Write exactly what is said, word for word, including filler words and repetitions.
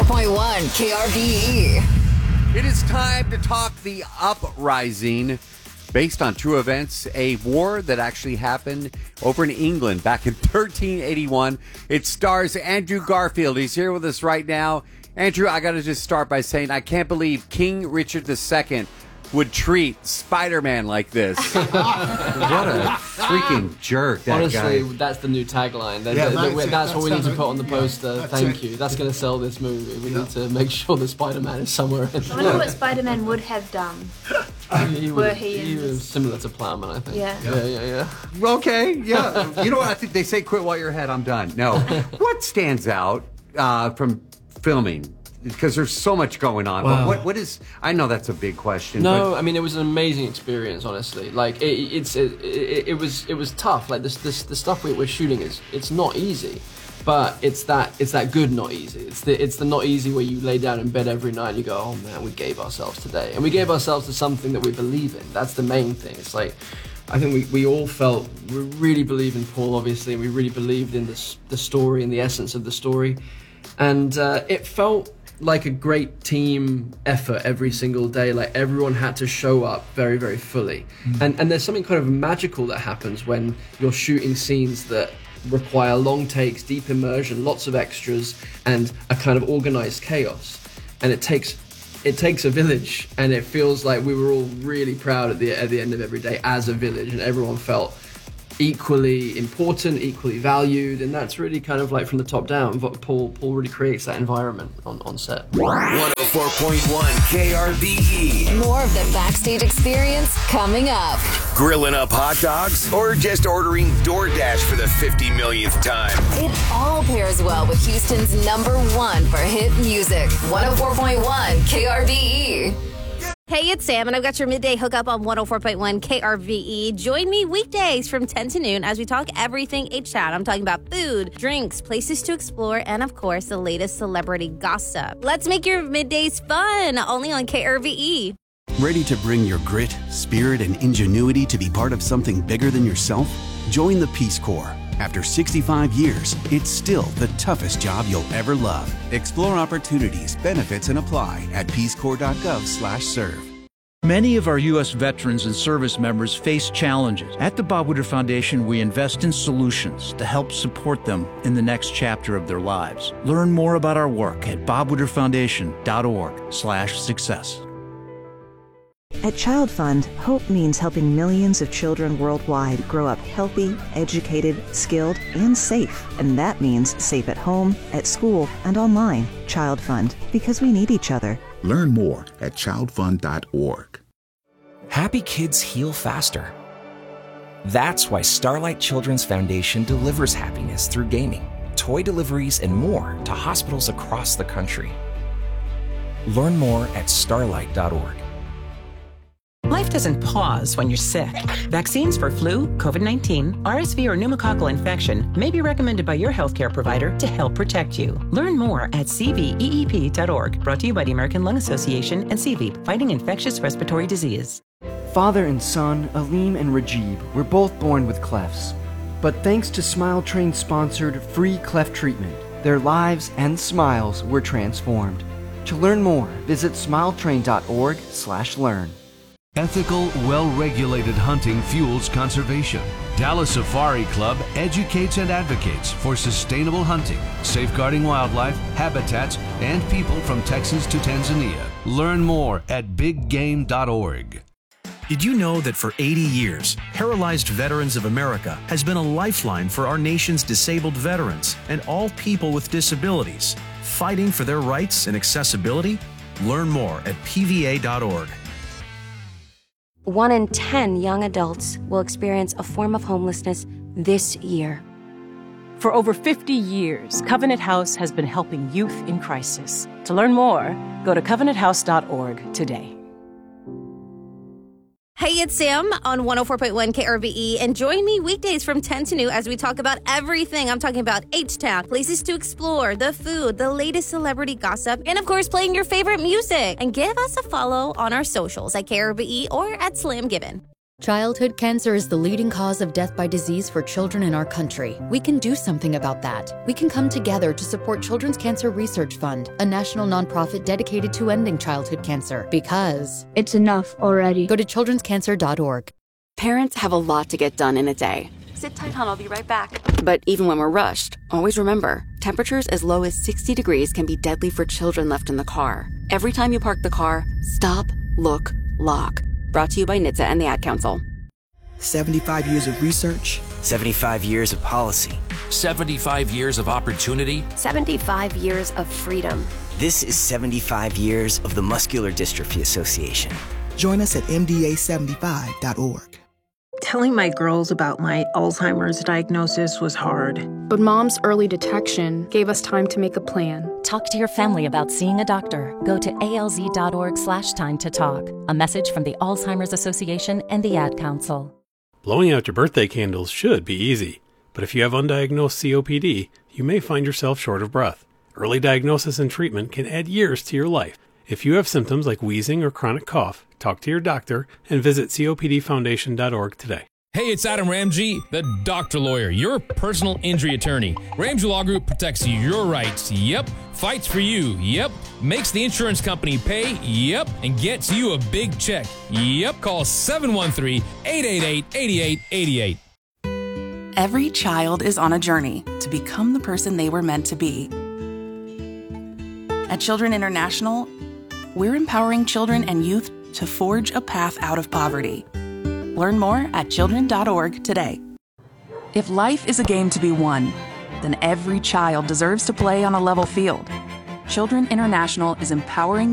point one K R V E. It is time to talk the uprising based on true events, a war that actually happened over in England back in thirteen eighty-one. It stars Andrew Garfield. He's here with us right now. Andrew, I got to just start by saying I can't believe King Richard the Second would treat Spider-Man like this. What a freaking jerk that Honestly, guy. that's the new tagline. That, Yeah, that- that's that- it. that's what we That's need to it. put on the poster. That's Thank it. you. That's going to sell this movie. We need to make sure that Spider-Man is somewhere in I wonder what Spider-Man would have done. he Were was, he in he this? was similar to Plowman, I think. Yeah. Yeah, yeah, yeah. Okay, yeah. You know what? I think they say quit while you're ahead. I'm done. No. What stands out uh, from filming? Because there's so much going on. But Wow. what what is? I know that's a big question. No, but I mean it was an amazing experience. Honestly, like it, it's it, it, it was it was tough. Like this this the stuff we, we're shooting is it's not easy, but it's that it's that good not easy. It's the it's the not easy where you lay down in bed every night and you go, oh man, we gave ourselves today, and we gave ourselves to something that we believe in. That's the main thing. It's like I think we, we all felt we really believe in Paul, obviously, and we really believed in this the story and the essence of the story, and uh, it felt like a great team effort every single day. Like everyone had to show up very, very fully. Mm. And and there's something kind of magical that happens when you're shooting scenes that require long takes, deep immersion, lots of extras, and a kind of organized chaos. And it takes it takes a village, and it feels like we were all really proud at the at the end of every day as a village, and everyone felt equally important, equally valued, and that's really kind of like from the top down. Paul Paul really creates that environment on, on set. one oh four point one K R V E. More of the backstage experience coming up. Grilling up hot dogs or just ordering DoorDash for the fifty millionth time. It all pairs well with Houston's number one for hit music. one oh four point one K R V E. Hey, it's Sam, and I've got your midday hookup on one oh four point one K R V E. Join me weekdays from ten to noon as we talk everything H-Town. I'm talking about food, drinks, places to explore, and, of course, the latest celebrity gossip. Let's make your middays fun, only on K R V E. Ready to bring your grit, spirit, and ingenuity to be part of something bigger than yourself? Join the Peace Corps. After sixty-five years, it's still the toughest job you'll ever love. Explore opportunities, benefits, and apply at peacecorps.gov slash serve. Many of our U S veterans and service members face challenges. At the Bob Woodward Foundation, we invest in solutions to help support them in the next chapter of their lives. Learn more about our work at bobwoodwardfoundation.org slash success. At Child Fund, hope means helping millions of children worldwide grow up healthy, educated, skilled, and safe. And that means safe at home, at school, and online. Child Fund, because we need each other. Learn more at child fund dot org. Happy kids heal faster. That's why Starlight Children's Foundation delivers happiness through gaming, toy deliveries, and more to hospitals across the country. Learn more at starlight dot org. Life doesn't pause when you're sick. Vaccines for flu, COVID nineteen, R S V, or pneumococcal infection may be recommended by your healthcare provider to help protect you. Learn more at c v e e p dot org. Brought to you by the American Lung Association and C V E P, fighting infectious respiratory disease. Father and son, Aleem and Rajib, were both born with clefts. But thanks to Smile Train sponsored free cleft treatment, their lives and smiles were transformed. To learn more, visit smiletrain dot org slash learn. Ethical, well-regulated hunting fuels conservation. Dallas Safari Club educates and advocates for sustainable hunting, safeguarding wildlife, habitats, and people from Texas to Tanzania. Learn more at big game dot org. Did you know that for eighty years, Paralyzed Veterans of America has been a lifeline for our nation's disabled veterans and all people with disabilities, fighting for their rights and accessibility? Learn more at p v a dot org. One in ten young adults will experience a form of homelessness this year. For over fifty years, Covenant House has been helping youth in crisis. To learn more, go to covenant house dot org today. Hey, it's Sam on one oh four point one K R V E, and join me weekdays from ten to noon as we talk about everything. I'm talking about H-Town, places to explore, the food, the latest celebrity gossip, and of course, playing your favorite music. And give us a follow on our socials at K R V E or at Slam Gibbon. Childhood cancer is the leading cause of death by disease for children in our country. We can do something about that. We can come together to support Children's Cancer Research Fund, a national nonprofit dedicated to ending childhood cancer. Because it's enough already. Go to children's cancer dot org. Parents have a lot to get done in a day. Sit tight, hon. I'll be right back. But even when we're rushed, always remember, temperatures as low as sixty degrees can be deadly for children left in the car. Every time you park the car, stop, look, lock. Brought to you by N H T S A and the Ad Council. seventy-five years of research. seventy-five years of policy. seventy-five years of opportunity. seventy-five years of freedom. This is seventy-five years of the Muscular Dystrophy Association. Join us at M D A seventy-five dot org. Telling my girls about my Alzheimer's diagnosis was hard. But Mom's early detection gave us time to make a plan. Talk to your family about seeing a doctor. Go to A L Z dot org slash time to talk. A message from the Alzheimer's Association and the Ad Council. Blowing out your birthday candles should be easy, but if you have undiagnosed C O P D, you may find yourself short of breath. Early diagnosis and treatment can add years to your life. If you have symptoms like wheezing or chronic cough, talk to your doctor and visit C O P D foundation dot org today. Hey, it's Adam Ramsey, the doctor lawyer, your personal injury attorney. Ramsey Law Group protects your rights, yep, fights for you, yep, makes the insurance company pay, yep, and gets you a big check, yep. Call seven one three, eight eight eight, eight eight eight eight. Every child is on a journey to become the person they were meant to be. At Children International, we're empowering children and youth to forge a path out of poverty. Learn more at children dot org today. If life is a game to be won, then every child deserves to play on a level field. Children International is empowering